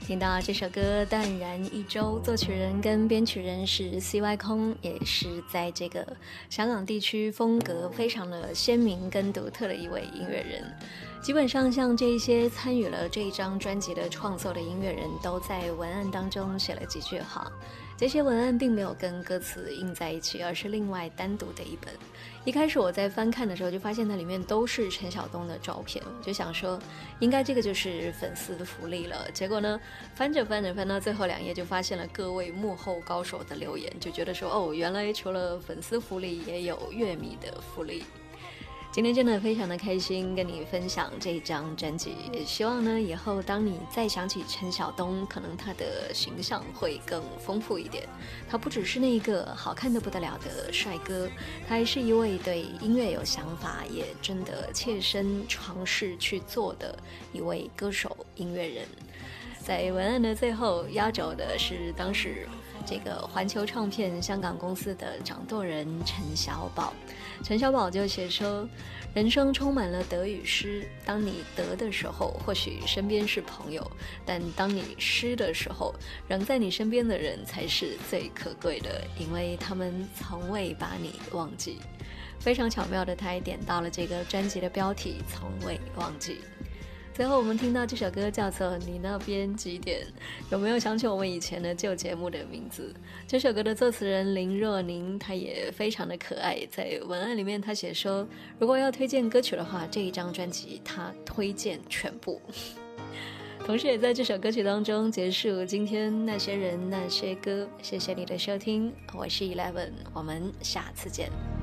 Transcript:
听到这首歌《淡然一周》，作曲人跟编曲人是 CY 空，也是在这个香港地区风格非常的鲜明跟独特的一位音乐人。基本上像这一些参与了这一张专辑的创作的音乐人都在文案当中写了几句话，这些文案并没有跟歌词印在一起，而是另外单独的一本。一开始我在翻看的时候就发现它里面都是陈晓东的照片，我就想说应该这个就是粉丝的福利了。结果呢，翻着翻到最后2页就发现了各位幕后高手的留言，就觉得说哦，原来除了粉丝福利也有乐迷的福利。今天真的非常的开心跟你分享这一张专辑，也希望呢以后当你再想起陈晓东，可能他的形象会更丰富一点。他不只是那一个好看得不得了的帅哥，他还是一位对音乐有想法，也真的切身尝试去做的一位歌手音乐人。在文案的最后压轴的是当时这个环球唱片香港公司的掌舵人陈小宝。陈小宝就写说，人生充满了得与失，当你得的时候或许身边是朋友，但当你失的时候，仍在你身边的人才是最可贵的，因为他们从未把你忘记。非常巧妙的他也点到了这个专辑的标题，从未忘记。最后我们听到这首歌叫做你那边几点，有没有想起我们以前的旧节目的名字？这首歌的作词人林若宁，他也非常的可爱，在文案里面他写说，如果要推荐歌曲的话，这一张专辑他推荐全部。同时也在这首歌曲当中结束今天那些人那些歌。谢谢你的收听，我是 Eleven， 我们下次见。